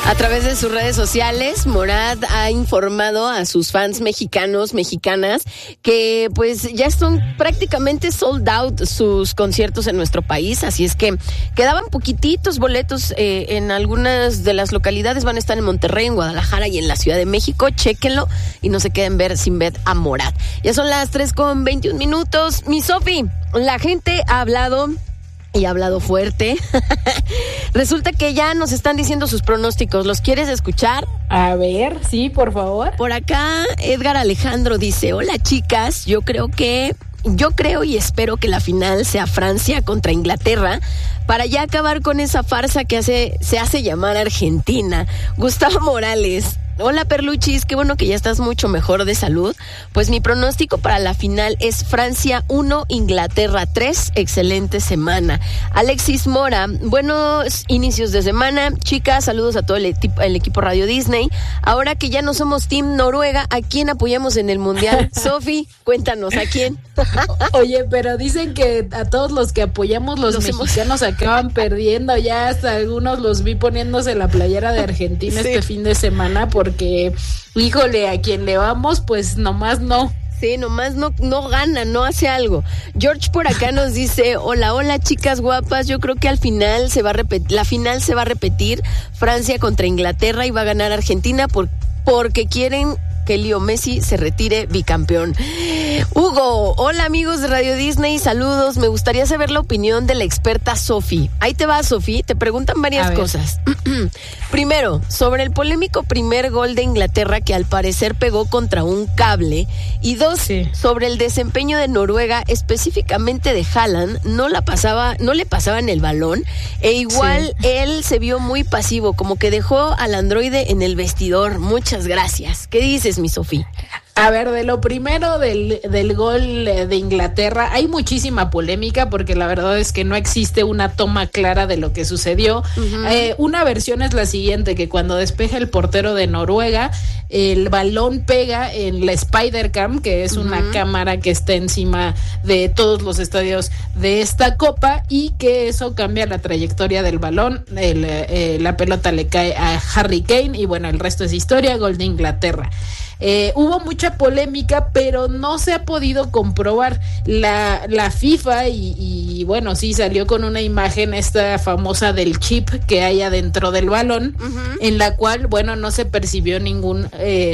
A través de sus redes sociales, Morad ha informado a sus fans mexicanos, mexicanas, que pues ya son prácticamente sold out sus conciertos en nuestro país, así es que quedaban poquititos boletos en algunas de las localidades, van a estar en Monterrey, en Guadalajara y en la Ciudad de México, chéquenlo y no se queden ver sin ver a Morad. Ya son las 3:21. Mi Sofi, la gente ha hablado... y ha hablado fuerte. Resulta que ya nos están diciendo sus pronósticos. ¿Los quieres escuchar? A ver, sí, por favor. Por acá, Edgar Alejandro dice: hola chicas, yo creo y espero que la final sea Francia contra Inglaterra para ya acabar con esa farsa que se hace llamar Argentina. Gustavo Morales: hola Perluchis, qué bueno que ya estás mucho mejor de salud. Pues mi pronóstico para la final es Francia 1, Inglaterra 3. Excelente semana. Alexis Mora: buenos inicios de semana. Chicas, saludos a todo el equipo Radio Disney. Ahora que ya no somos Team Noruega, ¿a quién apoyamos en el Mundial? Sofi, cuéntanos, ¿a quién? Oye, pero dicen que a todos los que apoyamos los mexicanos acaban perdiendo. Ya hasta algunos los vi poniéndose la playera de Argentina este fin de semana porque, híjole, a quien le vamos, pues nomás no. Sí, nomás no gana, no hace algo. George por acá nos dice: hola chicas guapas, yo creo que al final la final se va a repetir, Francia contra Inglaterra, y va a ganar Argentina porque quieren que Leo Messi se retire bicampeón. Hugo: hola amigos de Radio Disney, saludos, me gustaría saber la opinión de la experta Sofi. Ahí te va, Sofi, te preguntan varias cosas. Primero, sobre el polémico primer gol de Inglaterra que al parecer pegó contra un cable, y dos, sobre el desempeño de Noruega, específicamente de Haaland, no le pasaban el balón, e igual él se vio muy pasivo, como que dejó al androide en el vestidor. Muchas gracias. ¿Qué dices, mi Sofi? A ver, de lo primero del gol de Inglaterra, hay muchísima polémica porque la verdad es que no existe una toma clara de lo que sucedió. Uh-huh. Una versión es la siguiente, que cuando despeja el portero de Noruega, el balón pega en la Spider-Cam, que es una cámara que está encima de todos los estadios de esta copa, y que eso cambia la trayectoria del balón. La pelota le cae a Harry Kane y bueno, el resto es historia, gol de Inglaterra. Hubo mucha polémica, pero no se ha podido comprobar. La FIFA y bueno, sí salió con una imagen esta famosa del chip que hay adentro del balón, en la cual, bueno, no se percibió ningún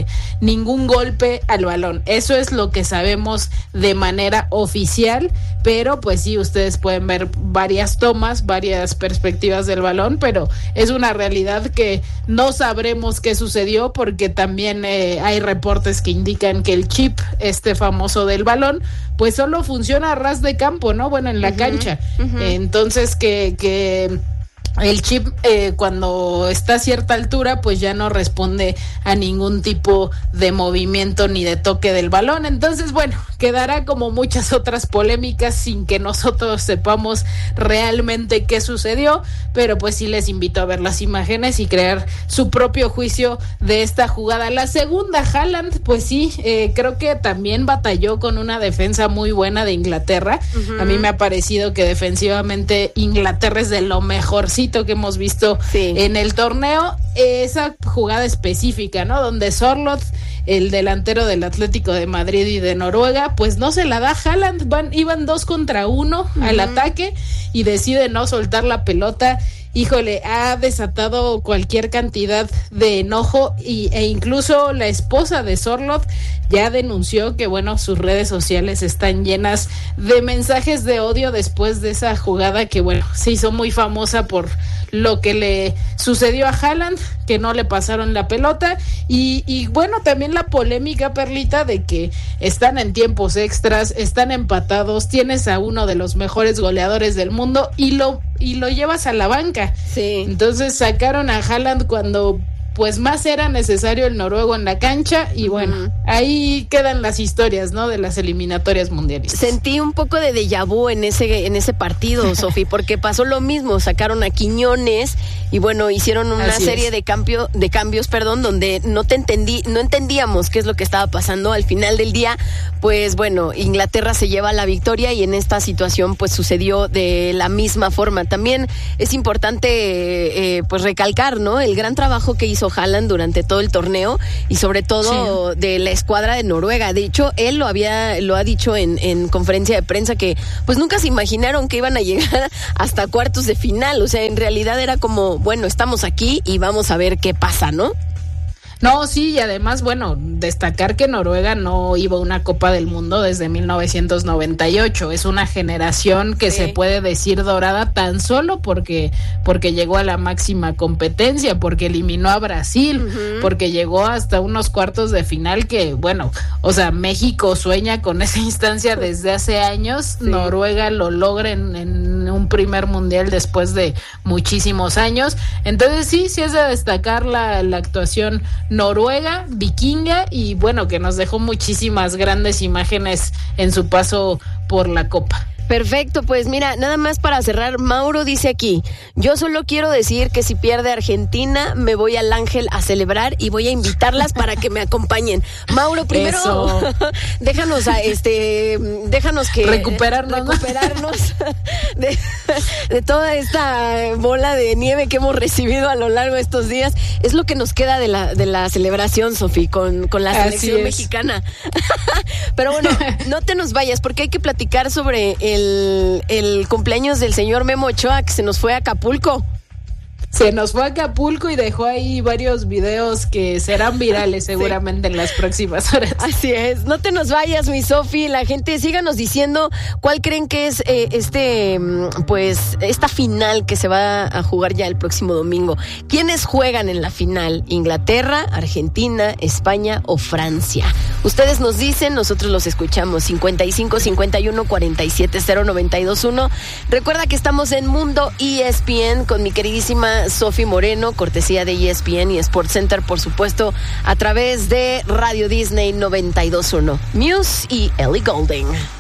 golpe al balón. Eso es lo que sabemos de manera oficial, pero pues sí, ustedes pueden ver varias tomas, varias perspectivas del balón, pero es una realidad que no sabremos qué sucedió porque también hay reportes que indican que el chip famoso del balón pues solo funciona a ras de campo, ¿no? Bueno, en la cancha. Entonces que el chip cuando está a cierta altura pues ya no responde a ningún tipo de movimiento ni de toque del balón. Entonces bueno, quedará como muchas otras polémicas sin que nosotros sepamos realmente qué sucedió, pero pues sí les invito a ver las imágenes y crear su propio juicio de esta jugada. La segunda, Haaland, pues sí, creo que también batalló con una defensa muy buena de Inglaterra. A mí me ha parecido que defensivamente Inglaterra es de lo mejorcito que hemos visto en el torneo. Esa jugada específica, ¿no? Donde Sorloth, el delantero del Atlético de Madrid y de Noruega, pues no se la da a Haaland, iban 2 contra 1 al ataque y decide no soltar la pelota. Híjole, ha desatado cualquier cantidad de enojo e incluso la esposa de Sorloth ya denunció que, bueno, sus redes sociales están llenas de mensajes de odio después de esa jugada que, bueno, se hizo muy famosa por lo que le sucedió a Haaland, que no le pasaron la pelota y bueno, también la polémica, Perlita, de que están en tiempos extras, están empatados, tienes a uno de los mejores goleadores del mundo y lo llevas a la banca. Sí. Entonces sacaron a Haaland cuando pues más era necesario el noruego en la cancha y bueno, ahí quedan las historias, ¿no? De las eliminatorias mundiales. Sentí un poco de déjà vu en ese partido, Sofi, porque pasó lo mismo, sacaron a Quiñones y bueno, hicieron una serie de cambios, donde no entendíamos qué es lo que estaba pasando. Al final del día, pues bueno, Inglaterra se lleva la victoria y en esta situación pues sucedió de la misma forma. También es importante pues recalcar, ¿no? El gran trabajo que hizo Haaland durante todo el torneo y sobre todo de la escuadra de Noruega. De hecho, él lo ha dicho en conferencia de prensa que pues nunca se imaginaron que iban a llegar hasta cuartos de final. O sea, en realidad era como, bueno, estamos aquí y vamos a ver qué pasa, ¿no? No, sí, y además, bueno, destacar que Noruega no iba a una Copa del Mundo desde 1998. Es una generación que se puede decir dorada tan solo porque llegó a la máxima competencia, porque eliminó a Brasil, porque llegó hasta unos cuartos de final que, bueno, o sea, México sueña con esa instancia desde hace años. Noruega lo logra en un primer mundial después de muchísimos años. Entonces sí es de destacar la actuación noruega, vikinga y bueno, que nos dejó muchísimas grandes imágenes en su paso por la Copa. Perfecto, pues mira, nada más para cerrar, Mauro dice aquí, yo solo quiero decir que si pierde Argentina, me voy al Ángel a celebrar y voy a invitarlas para que me acompañen. Mauro, primero, déjanos que recuperarnos de toda esta bola de nieve que hemos recibido a lo largo de estos días. Es lo que nos queda de la celebración, Sofi, con la selección mexicana. Pero bueno, no te nos vayas porque hay que platicar sobre el cumpleaños del señor Memo Ochoa, que se nos fue a Acapulco. Se nos fue a Acapulco y dejó ahí varios videos que serán virales seguramente en las próximas horas. Así es, no te nos vayas, mi Sofi. La gente, síganos diciendo cuál creen que es esta final que se va a jugar ya el próximo domingo. ¿Quiénes juegan en la final? ¿Inglaterra, Argentina, España o Francia? Ustedes nos dicen, nosotros los escuchamos. 55 51 47 0921. Recuerda que estamos en Mundo ESPN con mi queridísima Sofi Moreno, cortesía de ESPN y SportsCenter, por supuesto, a través de Radio Disney 92.1. Muse y Ellie Goulding.